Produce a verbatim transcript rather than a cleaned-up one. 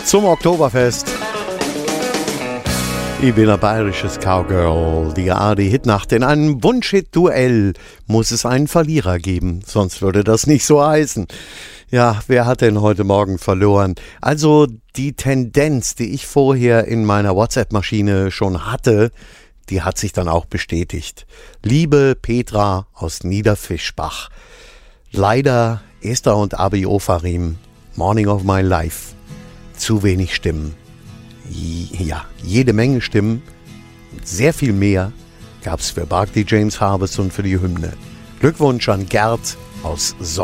zum Oktoberfest. Ich bin ein bayerisches Cowgirl, die A R D-Hitnacht. In einem Wunsch-Hit-Duell muss es einen Verlierer geben, sonst würde das nicht so heißen. Ja, wer hat denn heute Morgen verloren? Also die Tendenz, die ich vorher in meiner WhatsApp-Maschine schon hatte, die hat sich dann auch bestätigt. Liebe Petra aus Niederfischbach, leider Esther und Abi Ofarim, Morning of My Life, zu wenig Stimmen. Ja, jede Menge Stimmen, sehr viel mehr gab es für Barclay James Harvest und für die Hymne. Glückwunsch an Gerd aus Sonn.